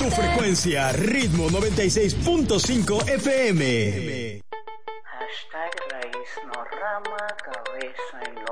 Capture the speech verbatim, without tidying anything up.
Tu frecuencia, ritmo noventa y seis punto cinco F M. Hashtag raíz no rama, cabeza y